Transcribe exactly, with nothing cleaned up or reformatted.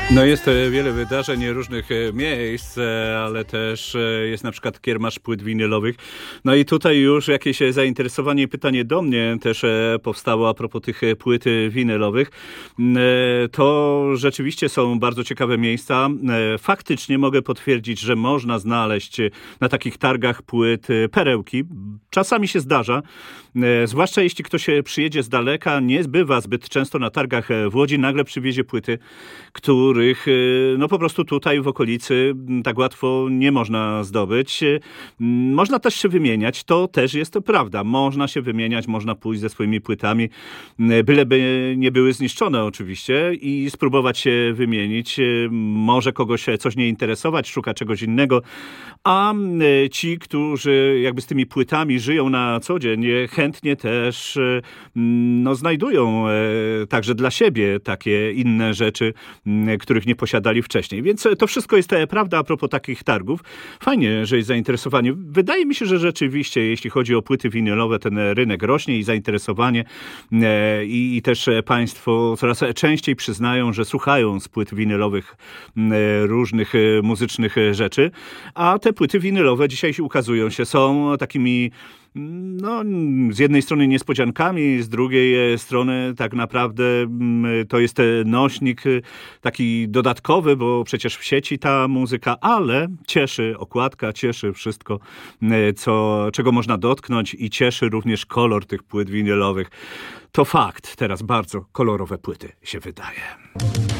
No jest wiele wydarzeń różnych miejsc, ale też jest na przykład kiermasz płyt winylowych. No i tutaj już jakieś zainteresowanie i pytanie do mnie też powstało a propos tych płyt winylowych. To rzeczywiście są bardzo ciekawe miejsca. Faktycznie mogę potwierdzić, że można znaleźć na takich targach płyt perełki. Czasami się zdarza, zwłaszcza jeśli ktoś przyjedzie z daleka, nie bywa zbyt często na targach w Łodzi, nagle przywiezie płyty, których no po prostu tutaj w okolicy tak łatwo nie można zdobyć. Można też się wymieniać, to też jest to prawda. Można się wymieniać, można pójść ze swoimi płytami, byleby nie były zniszczone oczywiście i spróbować się wymienić. Może kogoś coś nie interesować, szuka czegoś innego, a ci, którzy jakby z tymi płytami żyją na co dzień, chętnie też no, znajdują także dla siebie takie inne rzeczy, których nie posiadali wcześniej. Więc to wszystko jest prawda a propos takich targów. Fajnie, że jest zainteresowanie. Wydaje mi się, że rzeczywiście, jeśli chodzi o płyty winylowe, ten rynek rośnie i zainteresowanie i, i też państwo coraz częściej przyznają, że słuchają z płyt winylowych różnych muzycznych rzeczy, a te płyty winylowe dzisiaj ukazują się, są takimi no, z jednej strony niespodziankami, z drugiej strony tak naprawdę to jest nośnik taki dodatkowy, bo przecież w sieci ta muzyka, ale cieszy okładka, cieszy wszystko, co, czego można dotknąć i cieszy również kolor tych płyt winylowych. To fakt, teraz bardzo kolorowe płyty się wydaje.